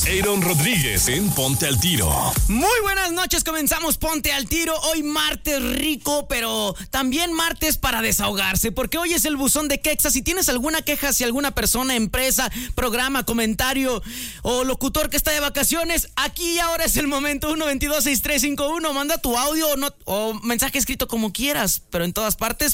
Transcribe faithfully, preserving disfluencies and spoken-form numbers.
Aaron Rodríguez en Ponte al Tiro. Muy buenas noches, comenzamos Ponte al Tiro. Hoy martes rico, pero también martes para desahogarse, porque hoy es el buzón de quexa. Si tienes alguna queja hacia alguna persona, empresa, programa, comentario o locutor que está de vacaciones, aquí y ahora es el momento. Uno veintidós sesenta y tres cincuenta y uno. Manda tu audio o, no, o mensaje escrito como quieras, pero en todas partes